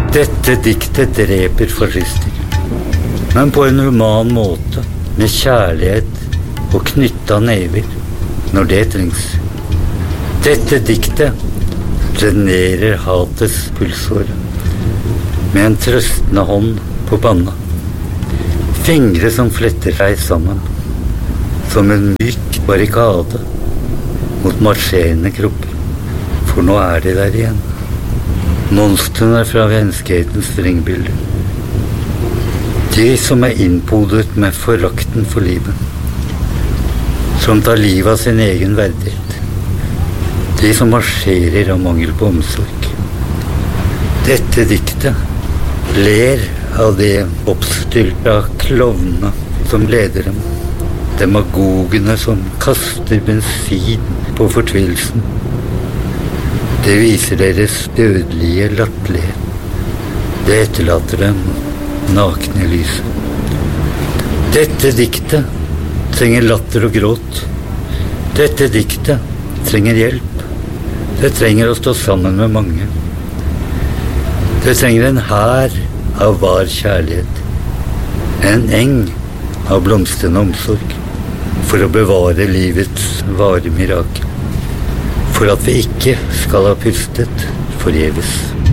Dette diktet dreper fascister, men på en human måte, med kjærlighet og knytta never, når det trengs. Dette diktet drenerer hatets pulsår, med en trøstende hånd på panna. Fingre som fletter seg sammen, som en myk barrikade mot marsjerende kropper. For nå er de der igjen. Monstrene fra menneskehetens vrengbilder. De som er innpodet med forakten for livet. Som tar livet av sin egen verdighet. De som marsjerer av mangel på omsorg. Dette diktet ler av de oppstyrta klovnene som leder dem. Demagogene som kaster bensin på fortvilelsen. Det viser deres dødelige latterlighet. Det etterlater dem nakne i lyset. Dette diktet trenger latter og gråt. Dette diktet trenger hjelp. Det trenger å stå sammen med mange. Det trenger en hær av var kjærlighet. En eng av blomstrende omsorg. For å bevare livets vare mirakel. For at vi ikke skal ha pustet forgjeves.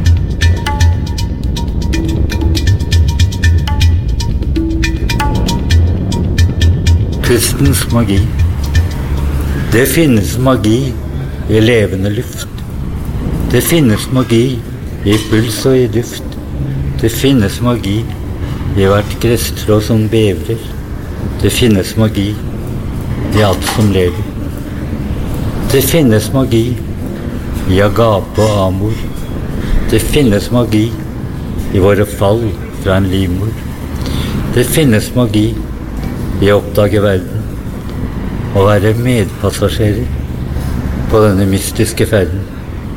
Pustens magi. Det finnes magi i levende luft. Det finnes magi i puls og i duft. Det finnes magi i hvert gresstrå som bevrer. Det finnes magi i alt som lever. Det finnes magi i agape og amor. Det finnes magi i våre fall fra en livmor. Det finnes magi i å oppdage verden og være medpassasjerer på denne mystiske ferden.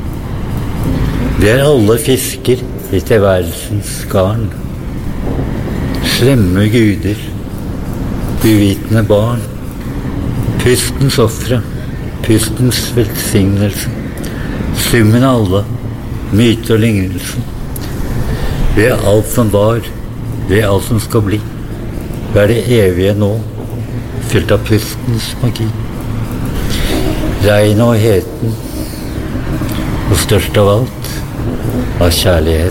Vi er alle fisker i tilværelsens garn. Slemme guder, uvitende barn, pustens ofre, pustens velsignelse, summen av alle, myte og lignelse. Ved alt som var, ved alt som skal bli, ved det evige nå, fylt av pustens magi. Regnet og heten, og størst av alt, av kjærlighet.